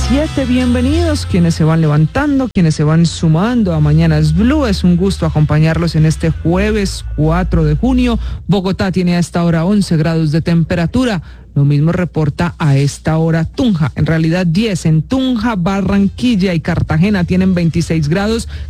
7. Bienvenidos quienes se van levantando, quienes se van sumando a Mañanas Blue. Es un gusto acompañarlos en este jueves 4 de junio. Bogotá tiene a esta hora 11 grados de temperatura. Lo mismo reporta a esta hora Tunja. En realidad 10 en Tunja, Barranquilla y Cartagena tienen 26 grados.